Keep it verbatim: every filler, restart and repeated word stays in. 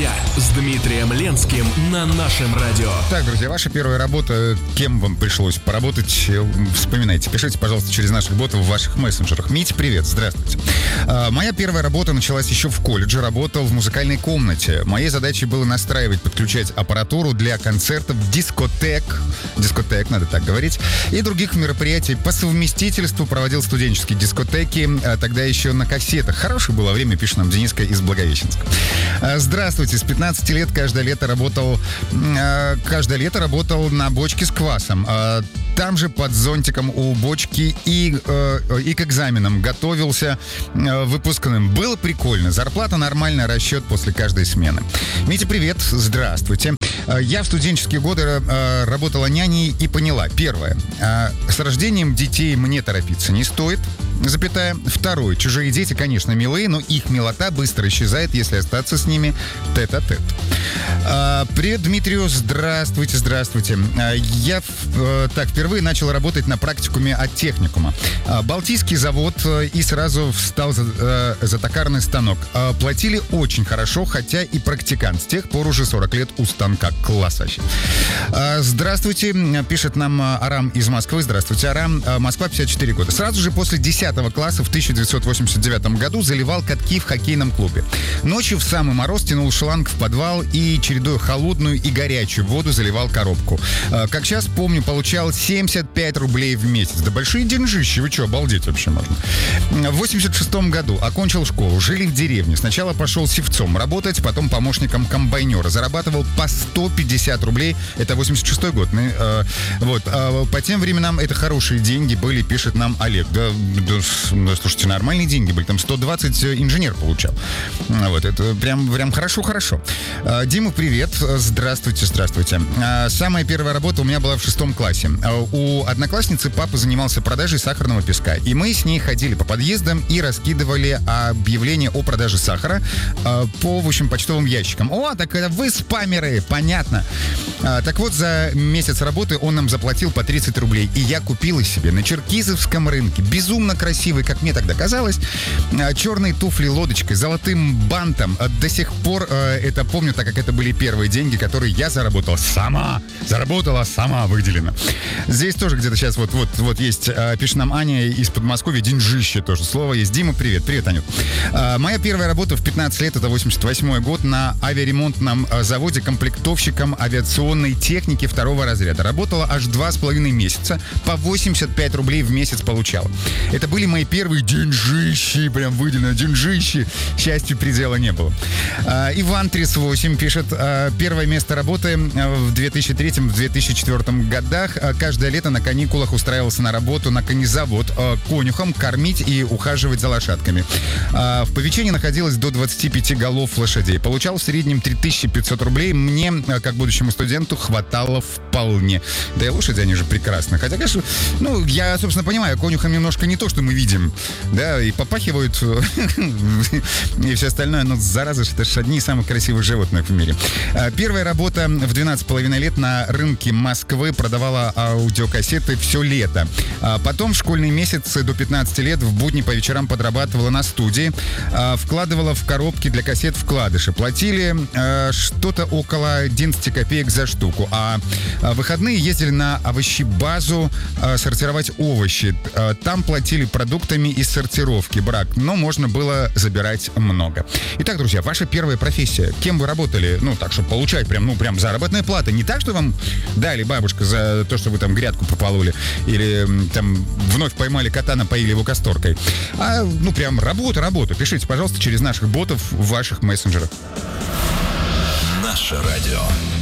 друзья» с Дмитрием Ленским на нашем радио. Так, друзья, ваша первая работа, кем вам пришлось поработать? Вспоминайте, пишите, пожалуйста, через наших ботов в ваших мессенджерах. Митя, привет, здравствуйте. А, моя первая работа началась еще в колледже, работал в музыкальной комнате. Моей задачей было настраивать, подключать аппаратуру для концертов, дискотек, дискотек, надо так говорить, и других мероприятий. По совместительству проводил студенческие дискотеки, а тогда еще на кассетах. Хорошее было время, пишет нам Дениска из Благовещенска. А, здравствуйте, с пятнадцати лет каждое лето работал, а, каждое лето работал на бочке с квасом. А, там же под зонтиком у бочки и, э, и к экзаменам готовился э, выпускным. Было прикольно. Зарплата нормальная, расчет после каждой смены. Митя, привет. Здравствуйте. Э, я в студенческие годы э, работала няней и поняла. Первое. Э, с рождением детей мне торопиться не стоит. Запятая. Второе. Чужие дети, конечно, милые, но их милота быстро исчезает, если остаться с ними тет-а-тет. А, привет, Дмитрию. Здравствуйте, здравствуйте. А, я а, так впервые начал работать на практикуме от техникума. А, Балтийский завод а, и сразу встал за, а, за токарный станок. А, платили очень хорошо, хотя и практикант. С тех пор уже сорок лет у станка. Класс вообще. А, здравствуйте, пишет нам Арам из Москвы. Здравствуйте, Арам. А, Москва, пятьдесят четыре года. Сразу же после десятого класса в тысяча девятьсот восемьдесят девятом году заливал катки в хоккейном клубе. Ночью в самый мороз тянул шланг в подвал и, чередуя холодную и горячую воду, заливал коробку. Как сейчас помню, получал семьдесят пять рублей в месяц. Да большие деньжищи, вы что, обалдеть вообще можно. В восемьдесят шестом году окончил школу, жили в деревне. Сначала пошел севцом работать, потом помощником комбайнера. Зарабатывал по сто пятьдесят рублей. Это восемьдесят шестой год. Вот. По тем временам это хорошие деньги были, пишет нам Олег. Да, да, да, слушайте, нормальные деньги были. Там сто двадцать инженер получал. Вот. Это прям, прям хорошо-хорошо. Дима, привет. Здравствуйте, здравствуйте. Самая первая работа у меня была в шестом классе. У одноклассницы папа занимался продажей сахарного песка. И мы с ней ходили по подъездам и раскидывали объявления о продаже сахара по, в общем, почтовым ящикам. О, так это вы спамеры, понятно. Так вот, за месяц работы он нам заплатил по тридцать рублей. И я купила себе на Черкизовском рынке безумно красивый, как мне тогда казалось, черные туфли лодочкой, золотым бантом. До сих пор это помню, так как это были первые деньги, которые я заработала сама. Заработала сама, выделено. Здесь тоже где-то сейчас вот, вот, вот есть, пишет нам Аня из Подмосковья, деньжище тоже слово есть. Дима, привет. Привет, Анют. Моя первая работа в пятнадцать лет, это восемьдесят восьмой год, на авиаремонтном заводе комплектовщиком авиационной техники второго разряда. Работала аж два с половиной месяца, по восемьдесят пять рублей в месяц получала. Это были мои первые деньжищи, прям выделено, деньжищи. Счастью, предела не было. А, Иван тридцать восемь пишет, а, первое место работы в две тысячи третьем - две тысячи четвёртом годах. А, каждое лето на каникулах устраивался на работу на конезавод а, конюхом, кормить и ухаживать за лошадками. А, в Повечине находилось до двадцати пяти голов лошадей. Получал в среднем три тысячи пятьсот рублей. Мне, как будущему студенту, хватало вполне. Да и лошади, они же прекрасны. Хотя, конечно, ну, я, собственно, понимаю, конюхом немножко не то, что мы видим, да, и попахивают, и все остальное, но зараза, что это же одни из самых красивых животных в мире. Первая работа в двенадцать с половиной лет на рынке Москвы, продавала аудиокассеты все лето. Потом в школьные месяцы до пятнадцати лет в будни по вечерам подрабатывала на студии, вкладывала в коробки для кассет вкладыши. Платили что-то около одиннадцати копеек за штуку, а в выходные ездили на овощебазу сортировать овощи. Там платили продуктами из сортировки, брак, но можно было забирать много. Итак, друзья, ваша первая профессия. Кем вы работали? Ну, так, чтобы получать прям, ну, прям заработная плата. Не так, что вам дали бабушка за то, что вы там грядку пропололи или там вновь поймали кота, напоили его касторкой. А, ну, прям работа, работа. Пишите, пожалуйста, через наших ботов в ваших мессенджерах. Наше радио.